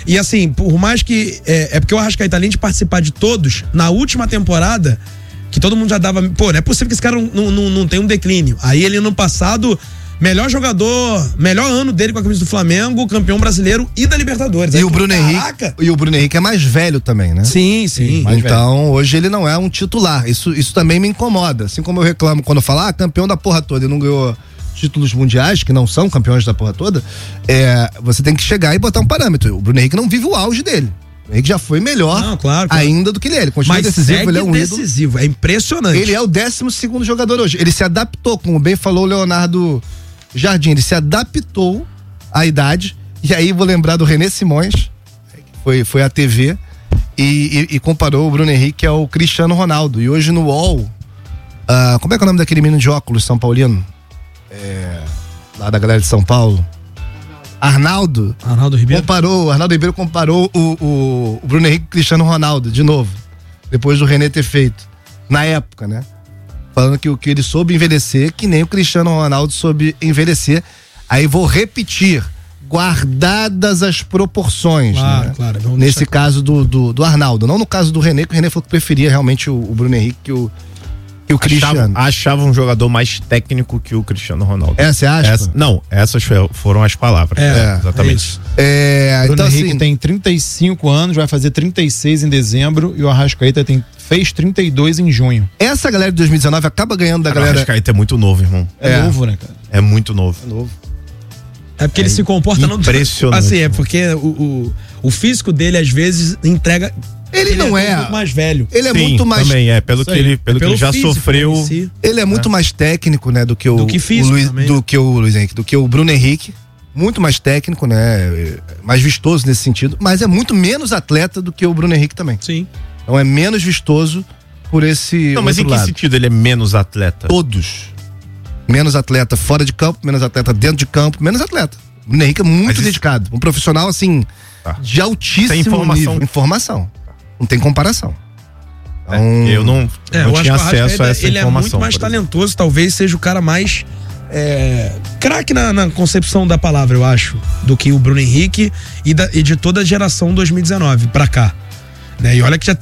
E assim, por mais que... É porque o Arrascaeta, além de participar de todos, na última temporada, que todo mundo já dava... Pô, não é possível que esse cara não tenha um declínio. Aí ele, no passado, melhor jogador, melhor ano dele com a camisa do Flamengo, campeão brasileiro e da Libertadores. E o Bruno Henrique é mais velho também, né? Sim. Então, hoje ele não é um titular. Isso também me incomoda. Assim como eu reclamo quando eu falo, campeão da porra toda e não ganhou títulos mundiais, que não são campeões da porra toda, você tem que chegar e botar um parâmetro. O Bruno Henrique não vive o auge dele. O Henrique já foi melhor ainda do que ele é. Ele continua decisivo, ele é um decisivo, é impressionante. Ele é o 12º jogador hoje. Ele se adaptou, como bem falou o Leonardo Jardim, ele se adaptou à idade. E aí vou lembrar do René Simões, que foi à TV e comparou o Bruno Henrique ao Cristiano Ronaldo. E hoje no UOL, como é que é o nome daquele menino de óculos São Paulino? Lá da galera de São Paulo, Arnaldo Ribeiro comparou o Bruno Henrique com o Cristiano Ronaldo de novo, depois do René ter feito na época, né? Falando que ele soube envelhecer que nem o Cristiano Ronaldo soube envelhecer. Aí vou repetir, guardadas as proporções, né? Claro, nesse caso do Arnaldo, não no caso do René, que o René falou que preferia realmente o Bruno Henrique que o Cristiano. Achava um jogador mais técnico que o Cristiano Ronaldo. Essa é a aspa? Essas foram as palavras. Exatamente. O Bruno Henrique tem 35 anos, vai fazer 36 em dezembro, e o Arrascaeta fez 32 em junho. Essa galera de 2019 acaba ganhando da galera. O Arrascaeta é muito novo, irmão. É novo, né, cara? É muito novo. É porque ele se comporta impressionante. Assim, é porque o físico dele às vezes entrega. Ele não é um pouco mais velho. Ele é muito mais. Também pelo que ele já sofreu. Si. Ele é muito mais técnico, né, do que o Bruno Henrique. Muito mais técnico, né? Mais vistoso nesse sentido, mas é muito menos atleta do que o Bruno Henrique também. Sim. Então é menos vistoso por esse. Não, mas em que sentido ele é menos atleta? Todos. Menos atleta fora de campo, menos atleta dentro de campo, menos atleta. O Bruno Henrique é muito dedicado. Um profissional, assim, de altíssimo nível. Informação. Não tem comparação. Então, eu não tinha acesso a essa informação. Ele é muito mais talentoso, talvez seja o cara mais craque na concepção da palavra, eu acho, do que o Bruno Henrique e de toda a geração 2019 pra cá. Né? E olha que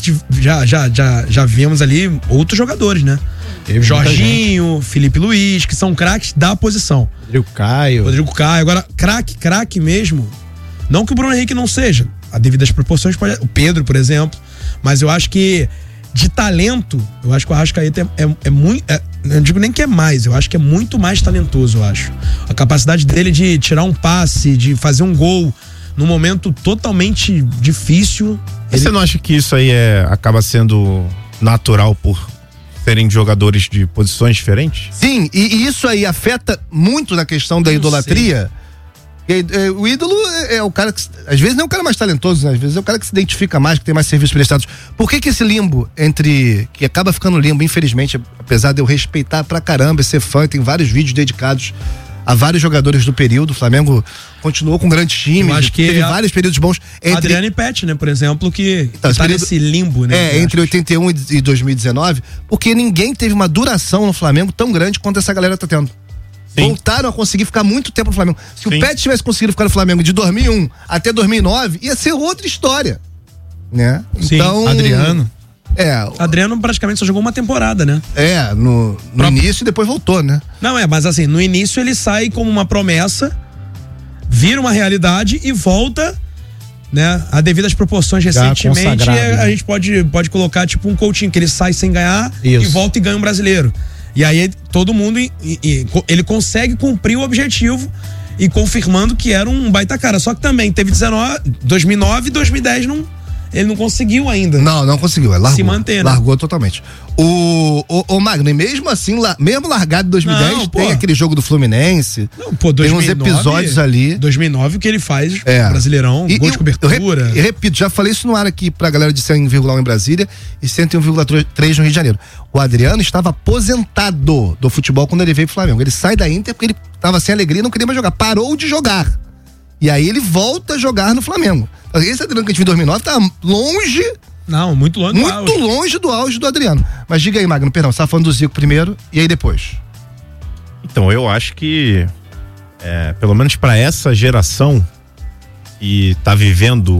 já vimos ali outros jogadores, né? Jorginho, Felipe Luiz, que são craques da posição. Rodrigo Caio. Agora, craque mesmo, não que o Bruno Henrique não seja, a devidas proporções, o Pedro, por exemplo, mas eu acho que de talento, eu acho que o Arrascaeta é muito, eu não digo nem que é mais, eu acho que é muito mais talentoso, eu acho. A capacidade dele de tirar um passe, de fazer um gol num momento totalmente difícil. Você não acha que isso aí acaba sendo natural por serem jogadores de posições diferentes? Sim, e isso aí afeta muito na questão da idolatria. O ídolo é o cara que, às vezes, não é o cara mais talentoso, né? Às vezes é o cara que se identifica mais, que tem mais serviços prestados. Por que esse limbo que acaba ficando limbo, infelizmente, apesar de eu respeitar pra caramba, ser fã, tem vários vídeos dedicados a vários jogadores do período. O Flamengo continuou com grandes times, teve vários períodos bons. Adriano e Pet, né, por exemplo, que tá nesse limbo, né? Entre 81 e 2019, porque ninguém teve uma duração no Flamengo tão grande quanto essa galera tá tendo. Sim. Voltaram a conseguir ficar muito tempo no Flamengo. Se o Pet tivesse conseguido ficar no Flamengo de 2001 até 2009, ia ser outra história, né? Sim. Então, Adriano praticamente só jogou uma temporada, né? No início e depois voltou, né? Não, mas assim, no início ele sai como uma promessa, vira uma realidade e volta, né? A devidas proporções recentemente, a gente pode colocar tipo um Coutinho, que ele sai sem ganhar e volta e ganha um brasileiro. E aí todo mundo ele consegue cumprir o objetivo e confirmando que era um baita cara. Só que também teve 2009 e 2010 ele não conseguiu ainda. Não conseguiu. Largou, se manter, né? Largou totalmente. O Magno, e mesmo assim, mesmo largado em 2010, tem aquele jogo do Fluminense. Não, 2009, tem uns episódios ali. 2009 que ele faz Brasileirão, gol de cobertura. Eu repito, já falei isso no ar aqui pra galera de 100,1 em Brasília e 101,3 no Rio de Janeiro. O Adriano estava aposentado do futebol quando ele veio pro Flamengo. Ele sai da Inter porque ele estava sem alegria e não queria mais jogar. Parou de jogar. E aí ele volta a jogar no Flamengo. Esse Adriano que a gente viu em 2009 tá longe. Não, muito longe do auge do Adriano. Mas diga aí, Magno, perdão, você tá falando do Zico primeiro e aí depois. Então, eu acho que pelo menos para essa geração que tá vivendo